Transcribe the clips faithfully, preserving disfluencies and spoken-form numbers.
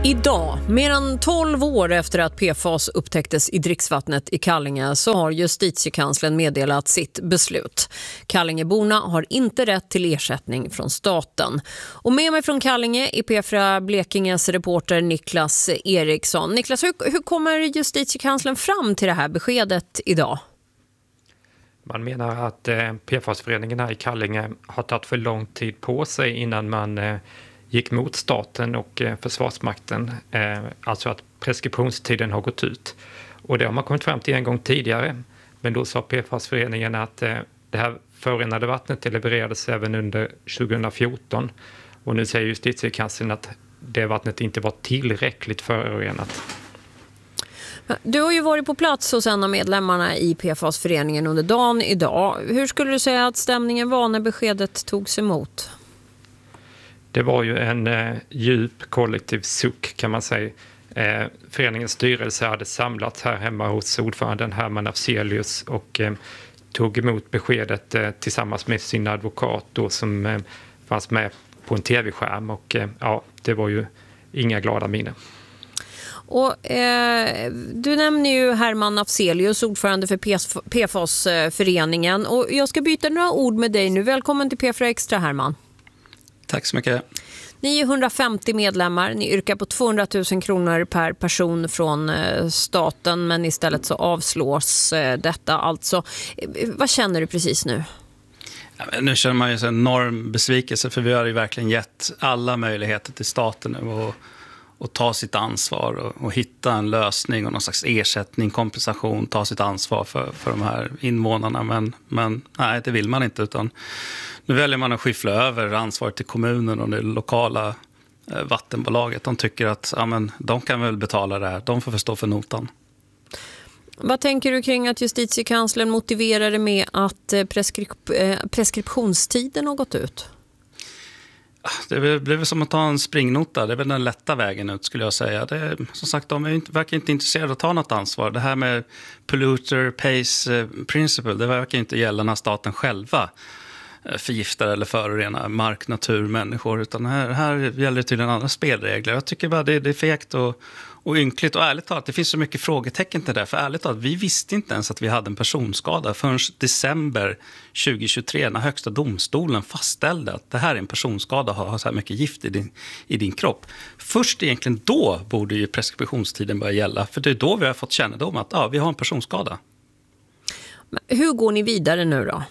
Idag, mer än tolv år efter att P F A S upptäcktes i dricksvattnet i Kallinge, så har justitiekanslern meddelat sitt beslut. Kallingeborna har inte rätt till ersättning från staten. Och med mig från Kallinge är P fyra Blekinges reporter Niklas Eriksson. Niklas, hur, hur kommer justitiekanslern fram till det här beskedet idag? Man menar att eh, P F A S-föreningen här i Kallinge har tagit för lång tid på sig innan man eh, gick mot staten och eh, Försvarsmakten. Eh, alltså att preskriptionstiden har gått ut. Och det har man kommit fram till en gång tidigare. Men då sa P F A S-föreningen att eh, det här förorenade vattnet levererades även under tjugohundrafjorton. Och nu säger justitiekanslern att det vattnet inte var tillräckligt förorenat. Du har ju varit på plats hos en av medlemmarna i P F A S-föreningen under dagen idag. Hur skulle du säga att stämningen var när beskedet togs emot? Det var ju en eh, djup kollektiv suck, kan man säga. Eh, föreningens styrelse hade samlats här hemma hos ordföranden Herman Afzelius och eh, tog emot beskedet eh, tillsammans med sin advokat då, som eh, fanns med på en tv-skärm. Och eh, ja, det var ju inga glada minnen. Och, eh, du nämner ju Herman Afzelius, ordförande för P F A S-föreningen. Och jag ska byta några ord med dig nu. Välkommen till P fyra Extra, Herman. Tack så mycket. Ni är hundrafemtio medlemmar. Ni yrkar på tvåhundratusen kronor per person från staten, men istället så avslås detta. Alltså, vad känner du precis nu? Ja, nu känner man ju en enorm besvikelse, för vi har ju verkligen gett alla möjligheter till staten nu och, och ta sitt ansvar och, och hitta en lösning och någon slags ersättning, kompensation, ta sitt ansvar för, för de här invånarna. Men, men nej, det vill man inte, utan nu väljer man att skyffla över ansvaret till kommunen och det lokala eh, vattenbolaget. De tycker att ja, men, de kan väl betala det här. De får förstå för notan. Vad tänker du kring att justitiekanslern motiverar det med att preskrip- eh, preskriptionstiden har gått ut? Det blir väl som att ta en springnota. Det är väl den lätta vägen ut, skulle jag säga. Det är, som sagt, de är inte, verkar inte intresserade av att ta något ansvar. Det här med polluter pays principle, det verkar inte gälla när staten själva förgiftar eller förorenar mark, natur, människor. Utan här, här gäller det tydligen andra spelregler. Jag tycker bara det, det är fegt och, och ynkligt. Och ärligt talat, det finns så mycket frågetecken till det. För ärligt talat, vi visste inte ens att vi hade en personskada förrän december tjugohundratjugotre, när högsta domstolen fastställde att det här är en personskada och har så här mycket gift i din, i din kropp. Först egentligen då borde ju preskriptionstiden börja gälla. För det är då vi har fått kännedom att ja, vi har en personskada. Men hur går ni vidare nu då?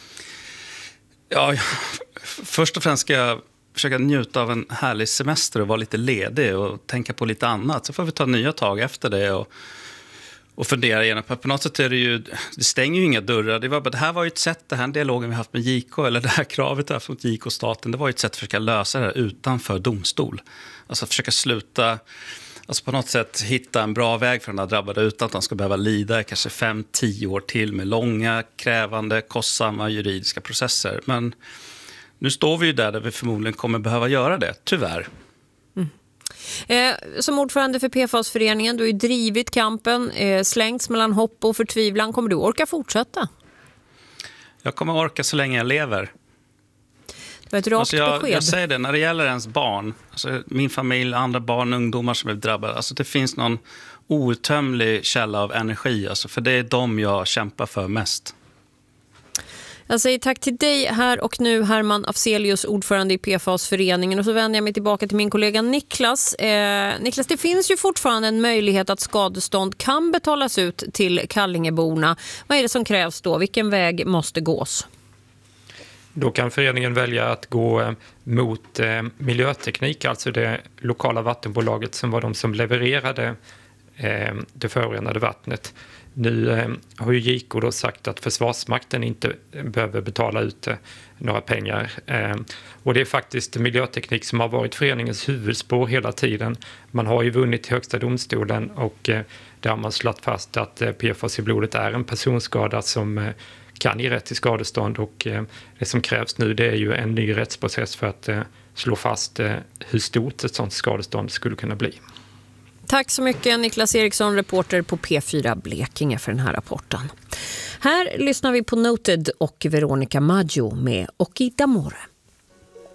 Ja, först och främst ska jag försöka njuta av en härlig semester och vara lite ledig och tänka på lite annat. Så får vi ta nya tag efter det och, och fundera igenom. På något sätt är det ju, det stänger ju inga dörrar. Det, var, det här var ju ett sätt, det här dialogen vi haft med J K, eller det här kravet här från J K-staten, det var ju ett sätt att försöka lösa det här utanför domstol. Alltså försöka sluta, alltså på något sätt hitta en bra väg för den här drabbade utan att de ska behöva lida kanske fem, tio år till med långa, krävande, kostsamma juridiska processer. Men nu står vi ju där där vi förmodligen kommer behöva göra det, tyvärr. Mm. Eh, som ordförande för P F A S-föreningen, du har ju drivit kampen, eh, slängts mellan hopp och förtvivlan. Kommer du orka fortsätta? Jag kommer orka så länge jag lever. Det var ett rakt alltså jag, besked. Jag säger det, när det gäller ens barn, alltså min familj, andra barn, ungdomar som är drabbade, alltså det finns någon outtömlig källa av energi, alltså för det är de jag kämpar för mest. Jag säger tack till dig här och nu, Herman Afzelius, ordförande i P F A S-föreningen. Och så vänder jag mig tillbaka till min kollega Niklas. Eh, Niklas, det finns ju fortfarande en möjlighet att skadestånd kan betalas ut till Kallingeborna. Vad är det som krävs då? Vilken väg måste gås? Då kan föreningen välja att gå mot eh, miljöteknik, alltså det lokala vattenbolaget som var de som levererade eh, det förorenade vattnet. Nu eh, har ju J K då sagt att Försvarsmakten inte behöver betala ut eh, några pengar. Eh, och det är faktiskt miljöteknik som har varit föreningens huvudspår hela tiden. Man har ju vunnit i högsta domstolen och eh, där har man slagit fast att eh, P F A S i blodet är en personskada som eh, kan ge rätt till skadestånd, och eh, det som krävs nu, det är ju en ny rättsprocess för att eh, slå fast eh, hur stort ett sådant skadestånd skulle kunna bli. Tack så mycket Niklas Eriksson, reporter på P fyra Blekinge, för den här rapporten. Här lyssnar vi på Noted och Veronica Maggio med Occhi d'amore.